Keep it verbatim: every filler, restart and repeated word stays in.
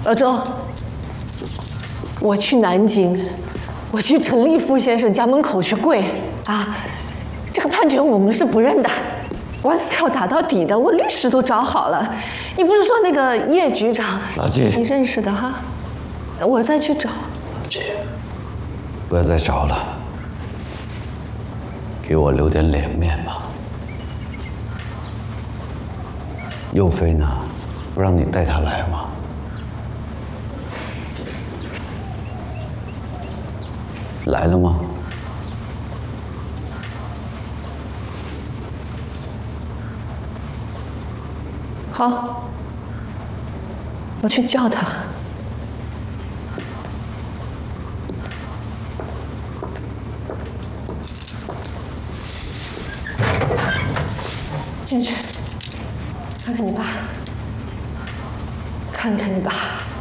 老周，我去南京，我去陈立夫先生家门口去跪啊！这个判决我们是不认的，官司要打到底的，我律师都找好了。你不是说那个叶局长， 老季， 你认识的哈？我再去找。 老季，不要再找了，给我留点脸面吧。佑飞呢？不让你带他来吗？来了吗？ 好，我去叫他。进去，看看你爸，看看你爸。